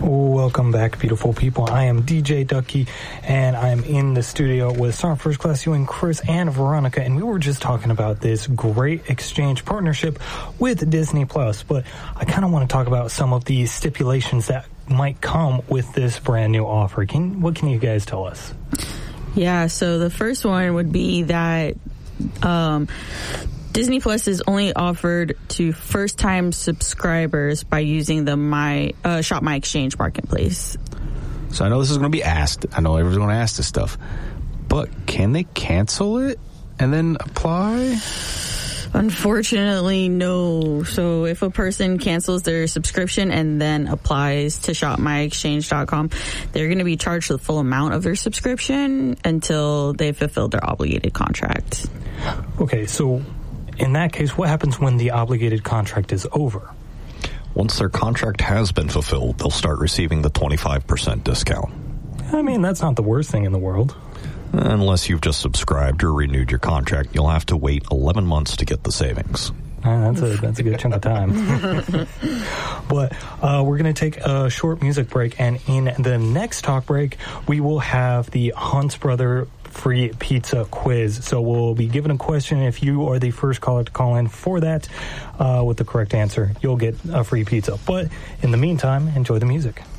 Welcome back, beautiful people. I am DJ Ducky, and I'm in the studio with Star First Class Ewing, Chris, and Veronica, and we were just talking about this great exchange partnership with Disney Plus. But I kind of want to talk about some of the stipulations that might come with this brand new offer. What can you guys tell us? Yeah, so the first one would be that Disney Plus is only offered to first-time subscribers by using the Shop My Exchange marketplace. So I know this is going to be asked. I know everyone's going to ask this stuff. But can they cancel it and then apply? Unfortunately, no. So if a person cancels their subscription and then applies to shopmyexchange.com, they're going to be charged the full amount of their subscription until they've fulfilled their obligated contract. Okay, so in that case, what happens when the obligated contract is over? Once their contract has been fulfilled, they'll start receiving the 25% discount. I mean, that's not the worst thing in the world. Unless you've just subscribed or renewed your contract, you'll have to wait 11 months to get the savings. That's a good chunk of time. But we're going to take a short music break, and in the next talk break, we will have the Hunt's Brother free pizza quiz. So we'll be given a question. If you are the first caller to call in for that with the correct answer, you'll get a free pizza. But in the meantime, enjoy the music.